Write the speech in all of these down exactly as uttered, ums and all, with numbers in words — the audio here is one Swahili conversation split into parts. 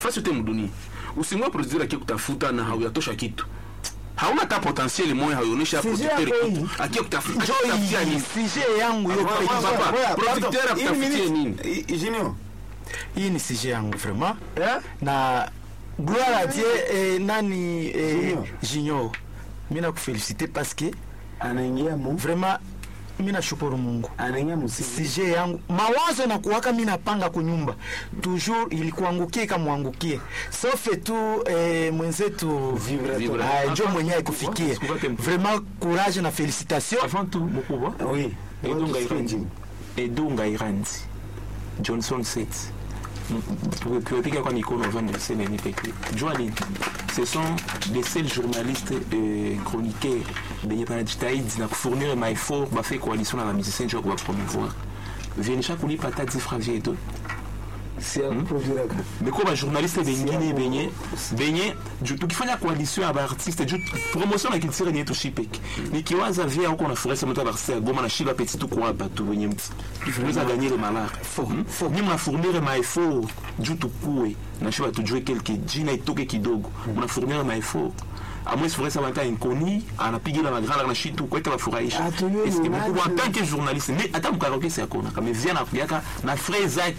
fasi yote mdunia usimwa producer yake kutafuta na hauyatosha kitu hauna ta potentiel moyo haionesha producteur kitu akia kutafuta kutafutia ni sujet yangu yote papa producteur kutafutia nini Junior hii ni sujet yangu vraiment na gloire à Dieu eh, nani eh, Junior mimi nakufeliciter parce que anaingia mu vraiment mimi nashukuru Mungu anaingia mu sujet yangu mawazo na kuwaka mimi napanga kunyumba toujours ilikuangukie kama muangukie sauf tu eh, mwenzetu vivre ndio mwenyewe kufikia vraiment courage na félicitations avant tout mkubwa oui Edunga Irandi Edunga Irandi Johnson sept pour que quand Nico nous vend de scène ni pété Joanie ce sont des seuls journalistes euh, chroniqueurs de Taïd na fournir ma effort ba fait coalition dans la musicien job pour promouvoir viennent chaque uni patate dix et tout c'est un projet mais comme journaliste bengine benye benye tukifanya coalition aba artiste ju promotion na culture ni to shipek nikiwaza via huko na forest mtu abarse goma na shiba petit tout quoi pas tout venye mtu vous a gagné le malheur faut faut ni mna fournir ma effort ju tukue na shiba tujue quelque jina itoke kidogo mna fournir ma effort à moins forest ça inconnu anapiga la grande na shitu kwa ita bafurahisha est-ce que beaucoup en tant que journaliste mais attends karaoke c'est akona kama vient na kuyaka na frezak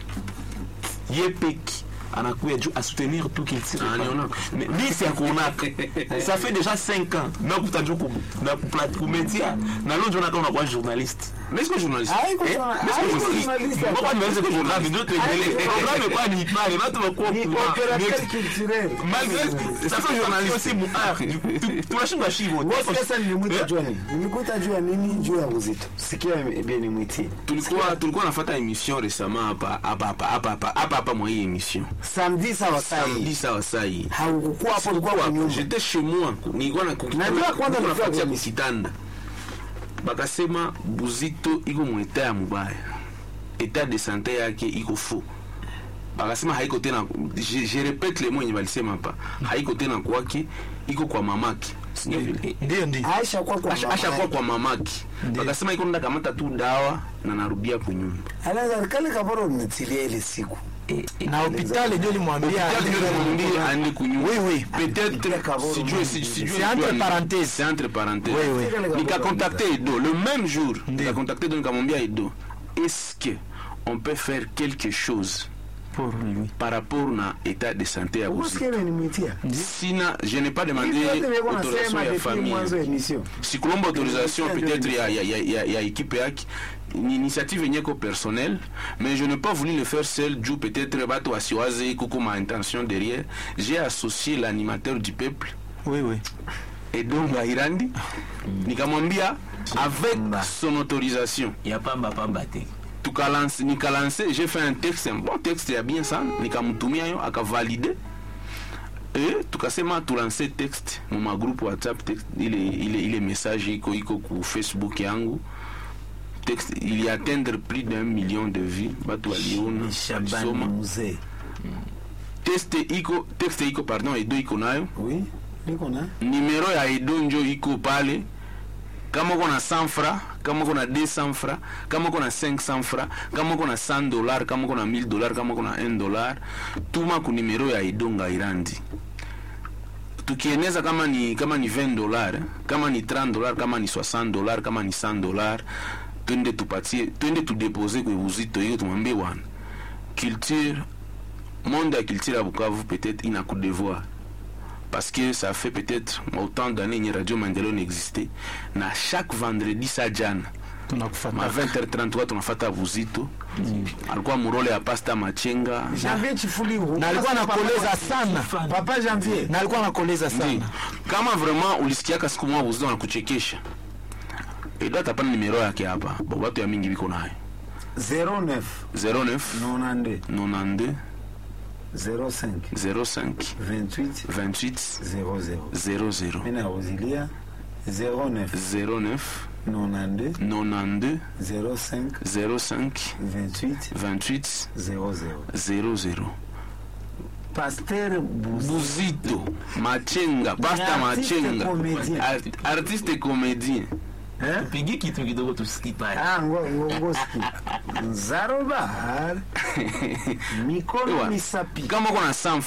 Yepek anakuya juu à soutenir tout qu'il tire mais lui c'est akonaka ça fait déjà cinq ans na kutajua ku na plateau média na l'autre journal on a quoi journaliste mais est-ce que journaliste ah est-ce que journaliste pourquoi nous est-ce que journaliste nous te mêler programme pas ni pas mais tu vas quoi opérateur culturel malgré ça fait journaliste aussi mu art tu vas chunga shibo what's sasa ni mwita Johnny nimekuta jua nini juu ya uzito sikia bien ni mwiti tulikuwa tulikuwa nafuata émission récemment hapa hapa hapa hapa hapa hapa mwa hii émission samedi sawa samedi sawa sai haukuwa hapo ulikuwa kwa nyumba j'étais chez moi nilikuwa na najua kwanza nafuatia kitanda bakasema Buzito iko mweta ya mubaya état de santé yake iko faux bakasema haiko tena je, je répète les mots yenye balisema hapa haiko tena kwake iko kwa mamaki ndio ndio Aisha kwa kwa Aisha kwa kwa mamaki bakasema iko nda kamata tu dawa na narudia kwa nyumba alaza kale kaboro mtilia ile siku na hospitali ndio limwambia alimwambia aende kunyumba oui oui peut-être si Dieu si Dieu c'est entre parenthèses c'est entre parenthèses oui oui nika contacter Edo le même jour nika contacter donc nikamwambia Edo est-ce que on peut faire quelque chose pour lui par rapport na état de santé ya Buzito sina je n'ai pas demandé autorisation ya famille si kulomba autorisation peut-être ya ya ya ya équipe yake une initiative nyeko personnelle mais je n'ai pas voulu le faire seul du peut-être bato asiwaze kuko ma intention derrière j'ai associé l'animateur du peuple oui oui Edunga Irandi nikamwambia avec son autorisation il y a pas papa baté tukalance nikalance j'ai fait un texte un bon texte ya bien sana nikamtumia yo akavalider et tukasema tu lancer texte mu ma groupe WhatsApp texte ile ile ile message iko iko ku Facebook yangu texte il y atteindre plus d'un million de vues batu waliona Shabani Mzee texte iko texte iko pardon Edo iko nayo oui niko na numero ya Edo njo iko pale kama uko na cent francs kama uko na deux cents francs kama uko na cinq cents francs kama uko na cent dollars kama uko na mille dollars kama uko na un dollar tuma ku numero ya Edunga Irandi tukieneza kama ni kama ni vingt dollars kama ni trente dollars kama ni soixante dollars kama ni cent dollars twende tupatie twende tu déposer kwa Buzito hiyo tumwambie bwana culture monde ya culture ya Bukavu peut-être ina coup de devoir parce que ça fait peut-être autant d'années que Radio Mandelo n'existait na chaque vendredi ça jana tunakufuata ma vingt heures trente-trois tunafuata Buzito alikuwa murole ya pasta Machenga Janvier Chifuli na alikuwa anakoleza sana papa Janvier na alikuwa anakoleza sana kama vraiment ulisikia siku moja Buzito anakuchekesha Edo atapana numero yake hapa bo watu ya mingi biko nayo zéro neuf zéro neuf quatre-vingt-deux quatre-vingt-deux zéro cinq zéro cinq vingt-huit vingt-huit zéro zéro zéro zéro Mena Osilia zéro neuf zéro neuf quatre-vingt-deux quatre-vingt-deux zéro cinq zéro cinq vingt-huit vingt-huit zéro zéro zéro zéro Pasteur Buzito Machenga pasta Machenga artiste comédien pigi kitu kidogo tusikipae ah ngo ngo ski Zaroba. Mikono Ewa. misapi. Kama uko na cent